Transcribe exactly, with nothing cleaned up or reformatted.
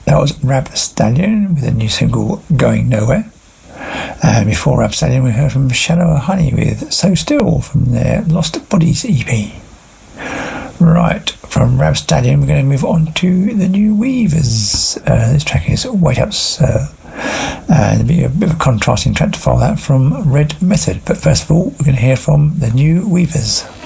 That was Rapstallion with a new single, Going Nowhere. And before Rapstallion, we heard from Shallow Honey with So Still from their Lost Bodies E P. Right, from Rapstallion, we're going to move on to the New Weavers. Uh, this track is Wait Up Sir. And it'll be a bit of a contrasting track to follow that from Red Method. But first of all, we're going to hear from the New Weavers.